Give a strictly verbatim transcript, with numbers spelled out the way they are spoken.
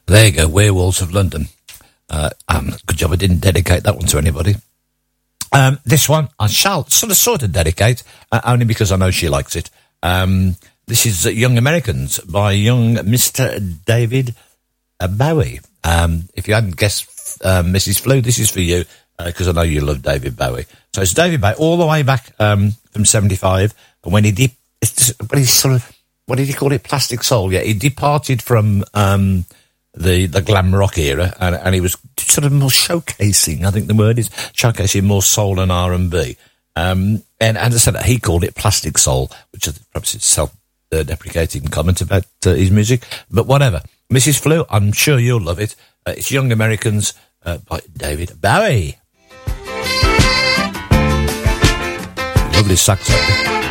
There you go, Werewolves of London. Uh, um, good job I didn't dedicate that one to anybody. Um, this one I shall sort of sort of dedicate, uh, only because I know she likes it. Um, this is uh, Young Americans by young Mister David uh, Bowie. Um, if you hadn't guessed, uh, Missus Flew, this is for you, because uh, I know you love David Bowie. So it's David Bowie all the way back um, from seventy-five, and when he did, when he sort of, what did he call it, Plastic Soul? Yeah, he departed from um, the the glam rock era, and, and he was sort of more showcasing. I think the word is showcasing more soul and R and B. Um, and as I said, he called it Plastic Soul, which is perhaps a self-deprecating comment about uh, his music, but whatever. Missus Flew, I'm sure you'll love it. Uh, it's Young Americans uh, by David Bowie. Lovely sax.